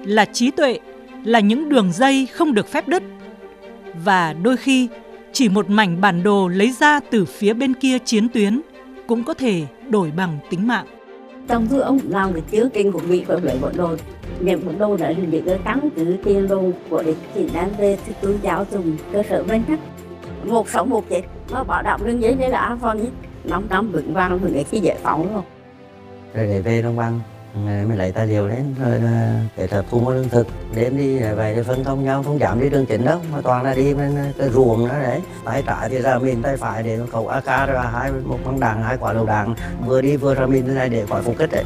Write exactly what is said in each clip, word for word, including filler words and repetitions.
là trí tuệ, là những đường dây không được phép đứt. Và đôi khi, chỉ một mảnh bản đồ lấy ra từ phía bên kia chiến tuyến cũng có thể đổi bằng tính mạng. Trong thư ông làm được chứa kinh của Mỹ và lấy bộ đồ. Những bộ đồ đấy là những cái căn cứ tiền đồ của địch chỉ đang về thì tôi giáo dùng cơ sở bên khác. Một sống một chết, nó bảo đảm lương giấy đây là an toàn nhất. Năm năm vững vàng vững cái giải phóng luôn. Rồi để về Đồng Bằng, mình lấy tài liệu lên rồi kết hợp thu mua lương thực, đem đi về để phân công nhau, không dám đi đường chính đâu, mà toàn là đi bên cái ruộng đó đấy. Tay trái thì ra mình, tay phải để khẩu a ca rồi hai một băng đạn, hai quả lựu đạn, vừa đi vừa ra mình thế này để khỏi phục kích đấy.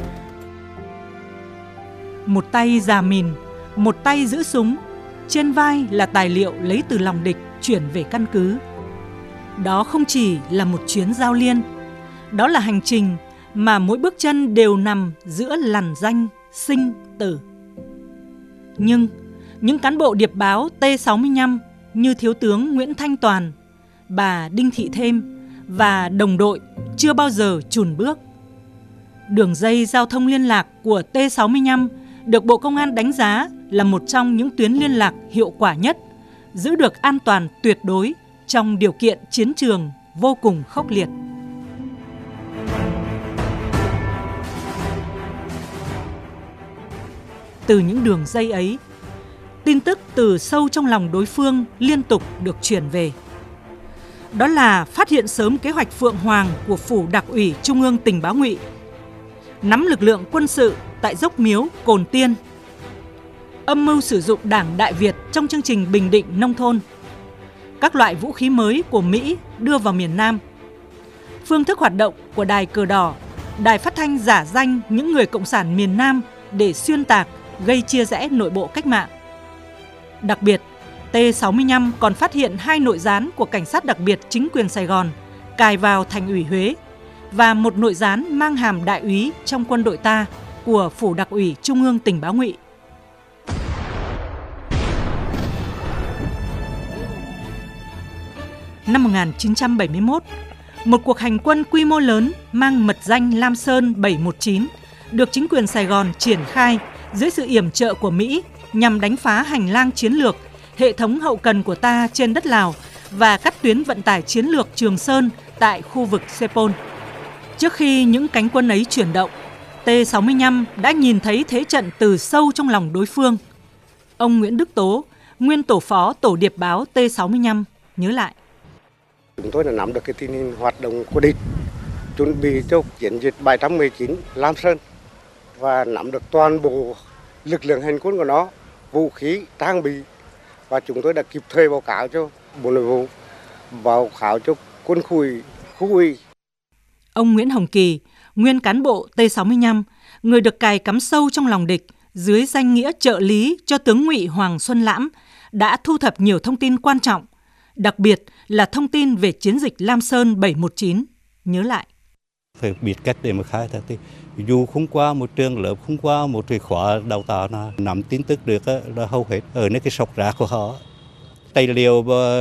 Một tay già mìn, một tay giữ súng, trên vai là tài liệu lấy từ lòng địch chuyển về căn cứ. Đó không chỉ là một chuyến giao liên, đó là hành trình mà mỗi bước chân đều nằm giữa lằn ranh sinh tử. Nhưng những cán bộ điệp báo T sáu mươi lăm như Thiếu tướng Nguyễn Thanh Toàn, bà Đinh Thị Thêm và đồng đội chưa bao giờ chùn bước. Đường dây giao thông liên lạc của T sáu mươi lăm được Bộ Công an đánh giá là một trong những tuyến liên lạc hiệu quả nhất, giữ được an toàn tuyệt đối trong điều kiện chiến trường vô cùng khốc liệt. Từ những đường dây ấy, tin tức từ sâu trong lòng đối phương liên tục được truyền về. Đó là phát hiện sớm kế hoạch Phượng Hoàng của Phủ Đặc ủy Trung ương Tình báo Ngụy, nắm lực lượng quân sự tại Dốc Miếu, Cồn Tiên, âm mưu sử dụng Đảng Đại Việt trong chương trình Bình Định Nông thôn, các loại vũ khí mới của Mỹ đưa vào miền Nam, phương thức hoạt động của Đài Cờ Đỏ, đài phát thanh giả danh những người cộng sản miền Nam để xuyên tạc, gây chia rẽ nội bộ cách mạng. Đặc biệt, T sáu mươi lăm còn phát hiện hai nội gián của Cảnh sát đặc biệt chính quyền Sài Gòn cài vào Thành ủy Huế và một nội gián mang hàm đại úy trong quân đội ta của Phủ Đặc ủy Trung ương Tình báo Ngụy. Năm một nghìn chín trăm bảy mươi mốt, một cuộc hành quân quy mô lớn mang mật danh Lam Sơn bảy một chín được chính quyền Sài Gòn triển khai dưới sự yểm trợ của Mỹ nhằm đánh phá hành lang chiến lược, hệ thống hậu cần của ta trên đất Lào và các tuyến vận tải chiến lược Trường Sơn tại khu vực Sepol. Trước khi những cánh quân ấy chuyển động, T sáu mươi lăm đã nhìn thấy thế trận từ sâu trong lòng đối phương. Ông Nguyễn Đức Tố, nguyên tổ phó tổ điệp báo T sáu mươi lăm, nhớ lại. Chúng tôi đã nắm được cái tình hình hoạt động của địch, chuẩn bị cho chiến dịch bảy một chín Lam Sơn và nắm được toàn bộ lực lượng hành quân của nó, vũ khí, trang bị, và chúng tôi đã kịp thời báo cáo cho Bộ Nội vụ, báo cáo cho quân khu ủy, khu ủy. Ông Nguyễn Hồng Kỳ, nguyên cán bộ T sáu mươi lăm, người được cài cắm sâu trong lòng địch dưới danh nghĩa trợ lý cho tướng Ngụy Hoàng Xuân Lãm, đã thu thập nhiều thông tin quan trọng, đặc biệt là thông tin về chiến dịch Lam Sơn bảy một chín, nhớ lại. Phải biết cách để mà khai thác thì dù không qua một trường lớp, không qua một cái khóa đào tạo nào, nắm tin tức được là hầu hết ở nơi cái sọc rác của họ. Tài liệu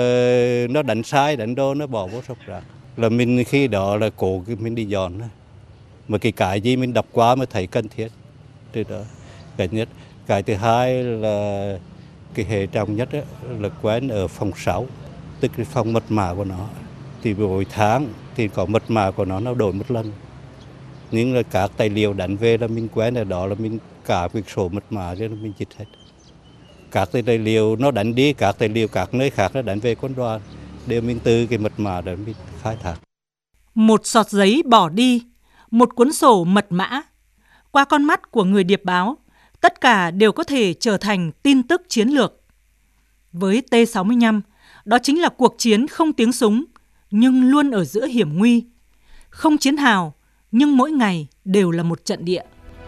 nó đánh sai, đánh đô nó bỏ vô sọc rác. Là mình khi đó là cố mình đi dọn. Mà cái cái gì mình đọc qua mới thấy cần thiết. Từ đó, cái nhất. Cái thứ hai là cái hệ trọng nhất là quen ở phòng sáu, tức cái phòng mật mã của nó. Thì mỗi tháng thì có mật mã của nó nó đổi một lần. Nhưng là các tài liệu đánh về là mình quen ở đó là mình cả việc sổ mật mã cho nên mình dịch hết. Các tài liệu nó đánh đi, các tài liệu các nơi khác nó đánh về quân đoàn, đều mình từ cái mật mã để mình khai thác. Một sọt giấy bỏ đi, một cuốn sổ mật mã. Qua con mắt của người điệp báo, tất cả đều có thể trở thành tin tức chiến lược. Với T sáu mươi lăm, đó chính là cuộc chiến không tiếng súng, nhưng luôn ở giữa hiểm nguy. Không chiến hào, nhưng mỗi ngày đều là một trận địa.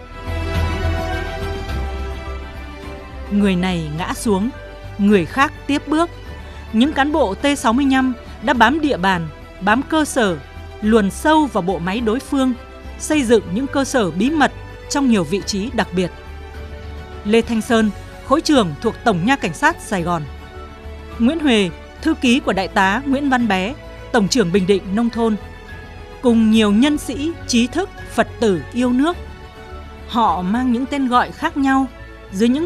Người này ngã xuống, người khác tiếp bước. Những cán bộ T sáu mươi lăm đã bám địa bàn, bám cơ sở, luồn sâu vào bộ máy đối phương, xây dựng những cơ sở bí mật trong nhiều vị trí đặc biệt. Lê Thanh Sơn, khối trưởng thuộc Tổng nha Cảnh sát Sài Gòn. Nguyễn Huệ, thư ký của Đại tá Nguyễn Văn Bé, Tổng trưởng Bình Định Nông thôn. Cùng nhiều nhân sĩ, trí thức, Phật tử yêu nước. Họ mang những tên gọi khác nhau dưới những